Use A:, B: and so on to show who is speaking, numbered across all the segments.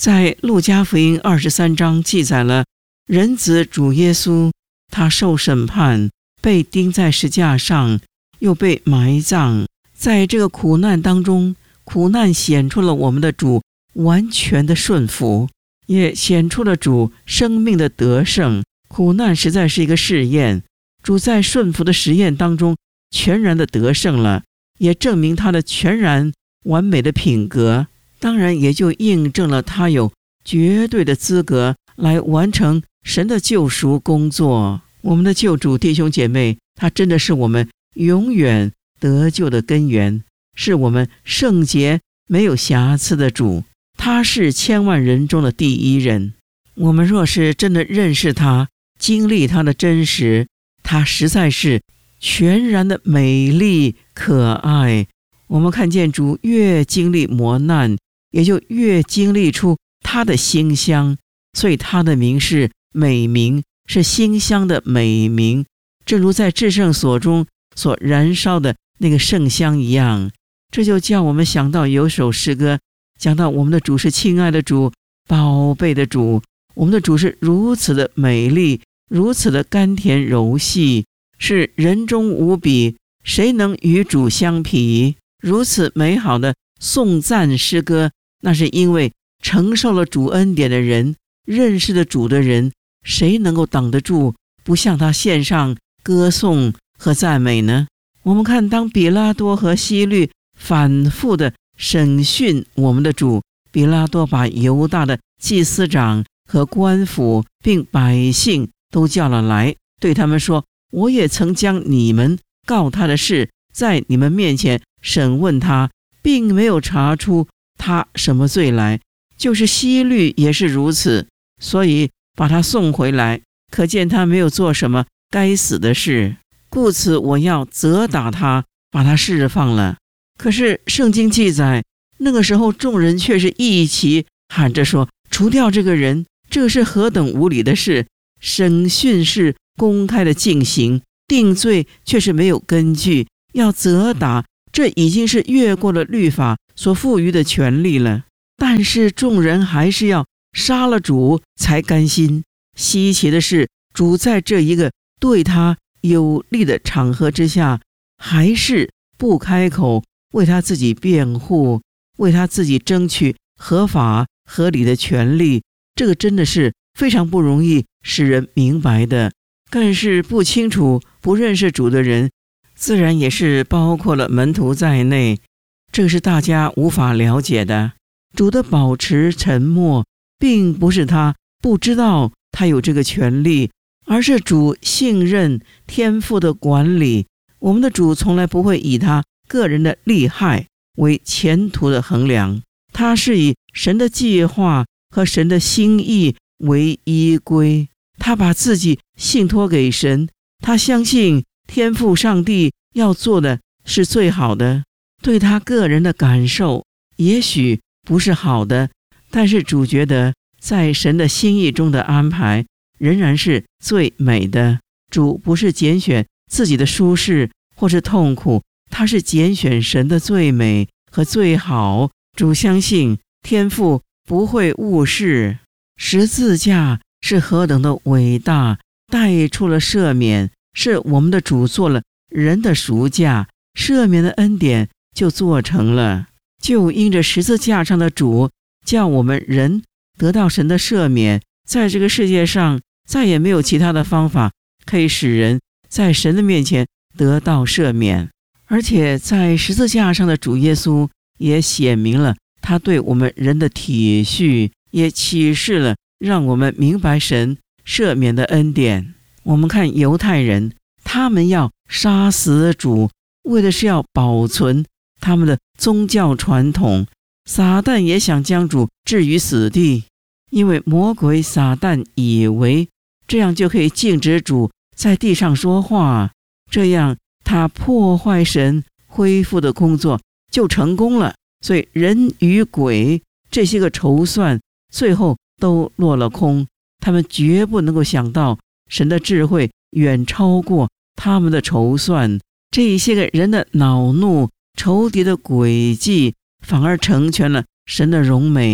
A: 在路加福音23章记载了人子主耶稣，他受审判，被钉在石架上，又被埋葬。在这个苦难当中，苦难显出了我们的主完全的顺服，也显出了主生命的得胜。苦难实在是一个试验，主在顺服的实验当中全然的得胜了，也证明他的全然完美的品格，当然也就印证了他有绝对的资格来完成神的救赎工作。我们的救主弟兄姐妹，他真的是我们永远得救的根源，是我们圣洁没有瑕疵的主，他是千万人中的第一人。我们若是真的认识他，经历他的真实，他实在是全然的美丽可爱。我们看见主越经历磨难，也就越经历出他的馨香，所以他的名是美名，是馨香的美名，正如在至圣所中所燃烧的那个圣香一样。这就叫我们想到有首诗歌讲到我们的主是亲爱的主，宝贝的主，我们的主是如此的美丽，如此的甘甜柔细，是人中无比，谁能与主相匹？如此美好的颂赞诗歌，那是因为承受了主恩典的人，认识了主的人，谁能够挡得住不向他献上歌颂和赞美呢？我们看，当比拉多和希律反复的审讯我们的主，比拉多把犹大的祭司长和官府并百姓都叫了来，对他们说，我也曾将你们告他的事在你们面前审问他，并没有查出他什么罪来，就是希律也是如此，所以把他送回来，可见他没有做什么该死的事，故此我要责打他，把他释放了。可是圣经记载，那个时候众人却是一起喊着说，除掉这个人，这是何等无理的事！审讯是公开的进行，定罪却是没有根据，要责打，这已经是越过了律法所赋予的权利了。但是众人还是要杀了主才甘心。稀奇的是，主在这一个对他有利的场合之下，还是不开口为他自己辩护，为他自己争取合法合理的权利。这个真的是非常不容易使人明白的，更是不清楚不认识主的人，自然也是包括了门徒在内，这是大家无法了解的。主的保持沉默，并不是他不知道他有这个权利，而是主信任天父的管理。我们的主从来不会以他个人的利害为前途的衡量，他是以神的计划和神的心意为依归，他把自己信托给神，他相信天父上帝要做的是最好的，对他个人的感受也许不是好的，但是主觉得在神的心意中的安排仍然是最美的。主不是拣选自己的舒适或是痛苦，他是拣选神的最美和最好。主相信天父不会误事，十字架是何等的伟大，带出了赦免，是我们的主做了人的赎价，赦免的恩典就做成了。就因着十字架上的主，叫我们人得到神的赦免，在这个世界上再也没有其他的方法可以使人在神的面前得到赦免。而且在十字架上的主耶稣也显明了他对我们人的体恤，也启示了让我们明白神赦免的恩典。我们看犹太人，他们要杀死主，为的是要保存他们的宗教传统。撒旦也想将主置于死地，因为魔鬼撒旦以为这样就可以禁止主在地上说话，这样他破坏神恢复的工作就成功了。所以人与鬼这些个筹算最后都落了空，他们绝不能够想到神的智慧远超过他们的筹算，这一些个人的恼怒仇敌的诡计反而成全了神的荣美，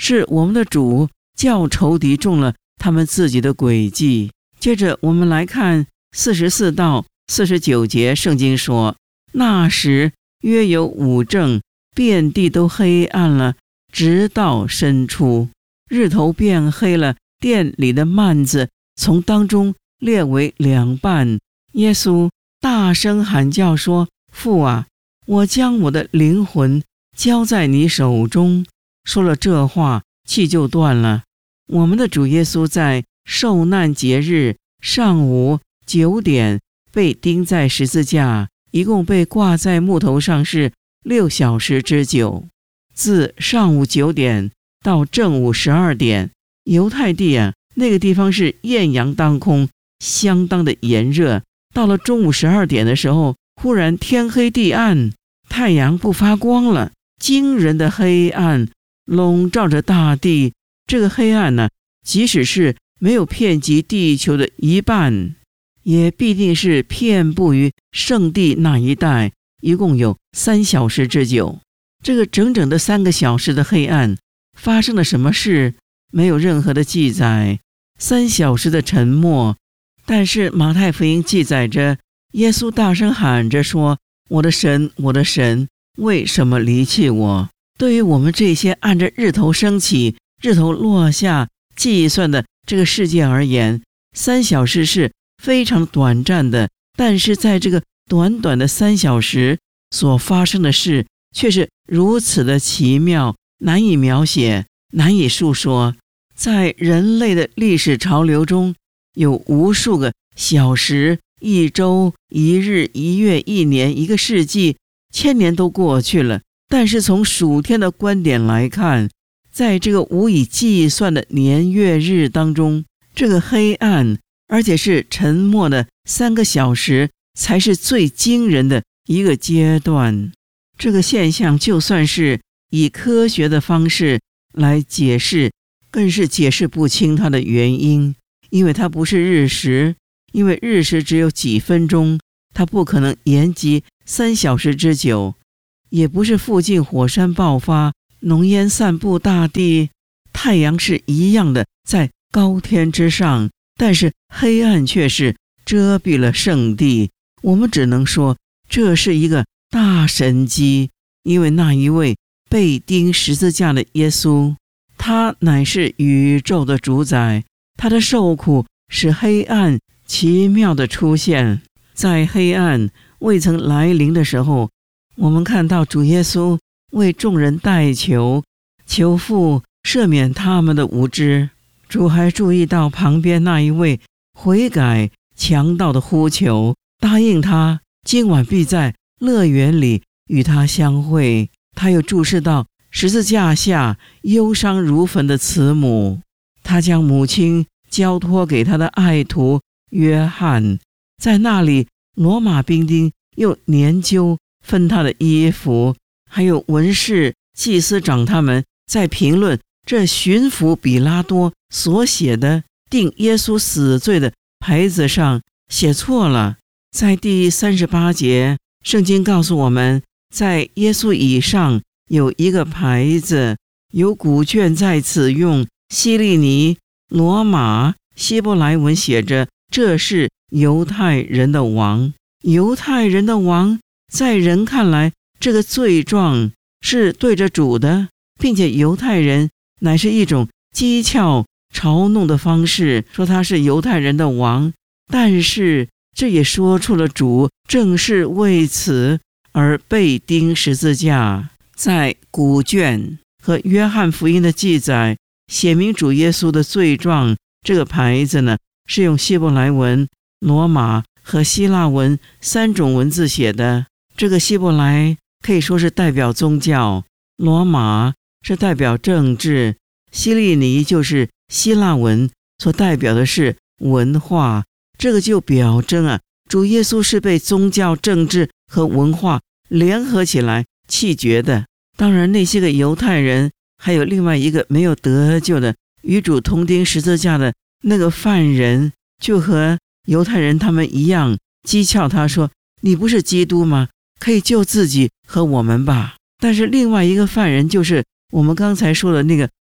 A: 是我们的主叫仇敌中了他们自己的诡计。接着我们来看44到49节，圣经说，那时约有5正，遍地都黑暗了，直到深处，日头变黑了，殿里的幔子从当中裂为2半。耶稣大声喊叫说，父啊，我将我的灵魂交在你手中。说了这话，气就断了。我们的主耶稣在受难节日上午9点被钉在十字架，一共被挂在木头上是6小时之久。自上午9点到正午12点，犹太地那个地方是艳阳当空，相当的炎热。到了中午12点的时候，忽然天黑地暗，太阳不发光了，惊人的黑暗笼罩着大地。这个黑暗即使是没有遍及地球的一半，也必定是遍布于圣地那一带，一共有3小时之久。这个整整的3个小时的黑暗发生了什么事？没有任何的记载。3小时的沉默，但是马太福音记载着耶稣大声喊着说，我的神，我的神，为什么离弃我？对于我们这些按着日头升起日头落下计算的这个世界而言，3小时是非常短暂的，但是在这个短短的3小时所发生的事却是如此的奇妙，难以描写，难以述说。在人类的历史潮流中，有无数个小时、一周、一日、一月、一年、一个世纪、1000年都过去了，但是从属天的观点来看，在这个无以计算的年月日当中，这个黑暗而且是沉默的3个小时才是最惊人的一个阶段。这个现象就算是以科学的方式来解释，更是解释不清它的原因，因为它不是日食，因为日食只有几分钟，它不可能延及3小时之久，也不是附近火山爆发，浓烟散布大地，太阳是一样的在高天之上，但是黑暗却是遮蔽了圣地。我们只能说这是一个大神迹，因为那一位被钉十字架的耶稣，他乃是宇宙的主宰，他的受苦使黑暗奇妙的出现。在黑暗未曾来临的时候，我们看到主耶稣为众人代求，求父赦免他们的无知。主还注意到旁边那一位悔改强盗的呼求，答应他今晚必在乐园里与他相会。他又注视到十字架下忧伤如焚的慈母，他将母亲交托给他的爱徒约翰。在那里，罗马兵丁又研究分他的衣服，还有文士祭司长他们在评论这巡抚比拉多所写的定耶稣死罪的牌子上写错了。在第38节，圣经告诉我们，在耶稣以上有一个牌子，有古卷在此用希利尼、罗马、希伯来文写着，这是犹太人的王。犹太人的王，在人看来，这个罪状是对着主的，并且犹太人乃是一种讥诮嘲弄的方式，说他是犹太人的王。但是这也说出了主正是为此而被钉十字架。在古卷和约翰福音的记载写明主耶稣的罪状，这个牌子呢是用希伯来文、罗马和希腊文3种文字写的。这个希伯来可以说是代表宗教，罗马是代表政治，希利尼就是希腊文所代表的是文化。这个就表征主耶稣是被宗教、政治和文化联合起来弃绝的。当然那些个犹太人还有另外一个没有得救的与主同钉十字架的那个犯人，就和犹太人他们一样讥诮他说，你不是基督吗？可以救自己和我们吧。但是另外一个犯人就是我们刚才说的那个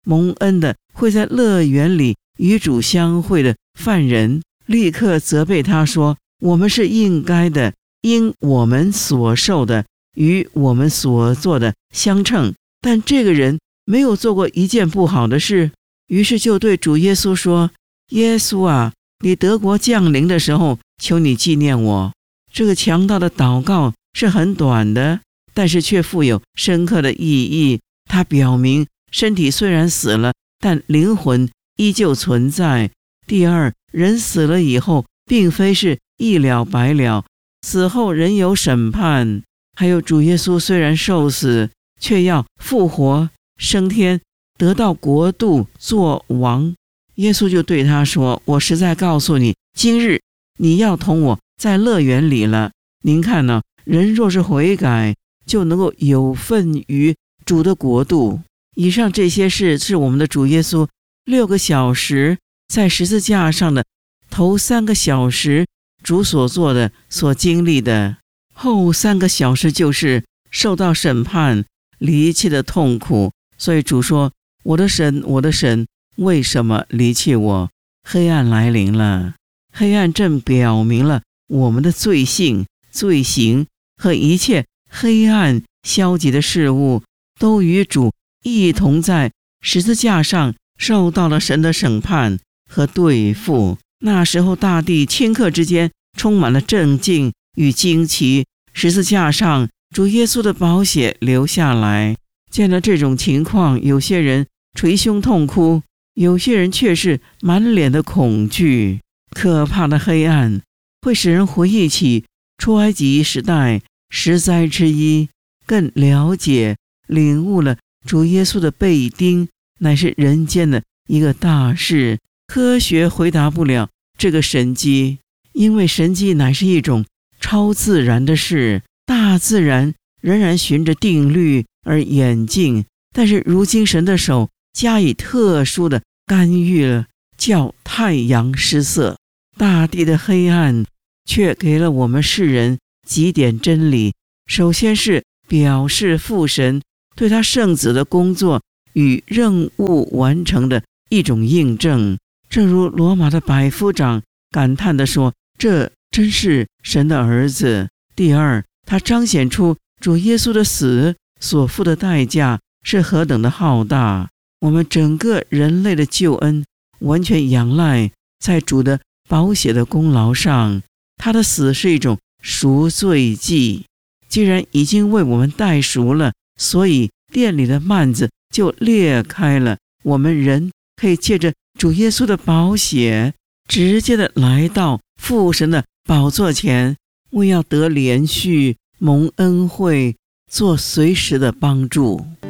A: 蒙恩的会在乐园里与主相会的犯人，立刻责备他说，我们是应该的，因我们所受的与我们所做的相称。但这个人没有做过一件不好的事，于是就对主耶稣说，耶稣啊，你得国降临的时候，求你纪念我。这个强盗的祷告是很短的，但是却富有深刻的意义。它表明身体虽然死了，但灵魂依旧存在。第二，人死了以后并非是一了百了，死后仍有审判。还有主耶稣虽然受死，却要复活升天，得到国度做王。耶稣就对他说，我实在告诉你，今日你要同我在乐园里了。您看呢，人若是悔改，就能够有份于主的国度。以上这些事是我们的主耶稣6个小时在十字架上的头3个小时主所做的所经历的，后3个小时就是受到审判离弃的痛苦。所以主说，我的神，我的神，为什么离弃我？黑暗来临了，黑暗正表明了我们的罪性、罪行和一切黑暗消极的事物都与主一同在十字架上受到了神的审判和对付。那时候大地顷刻之间充满了震惊与惊奇，十字架上主耶稣的宝血流下来。见了这种情况，有些人捶胸痛哭，有些人却是满脸的恐惧。可怕的黑暗会使人回忆起出埃及时代10灾之一，更了解领悟了主耶稣的被钉乃是人间的一个大事。科学回答不了这个神迹，因为神迹乃是一种超自然的事，大自然仍然循着定律而演进，但是如今神的手加以特殊的干预了，叫太阳失色。大地的黑暗却给了我们世人几点真理。首先是表示父神对他圣子的工作与任务完成的一种印证，正如罗马的百夫长感叹地说，这真是神的儿子。第二，他彰显出主耶稣的死所付的代价是何等的浩大。我们整个人类的救恩完全仰赖在主的宝血的功劳上，他的死是一种赎罪祭。既然已经为我们代赎了，所以殿里的幔子就裂开了，我们人可以借着主耶稣的宝血直接的来到父神的宝座前，为要得连续蒙恩惠，做随时的帮助。